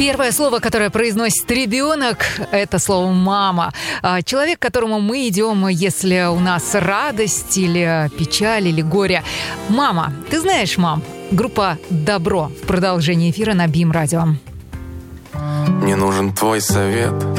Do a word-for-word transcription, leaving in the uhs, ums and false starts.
Первое слово, которое произносит ребенок, это слово «мама». Человек, к которому мы идем, если у нас радость или печаль или горе. Мама. Ты знаешь, мам? Группа «Добро» в продолжении эфира на БИМ Радио. Мне нужен твой совет.